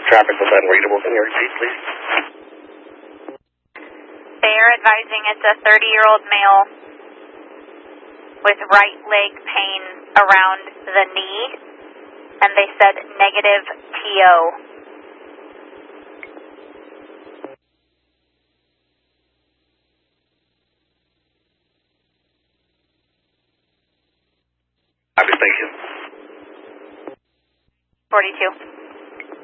traffic was unreadable. Can you repeat, please? They are advising it's a 30-year-old male with right leg pain around the knee, and they said negative TO. Station. 42.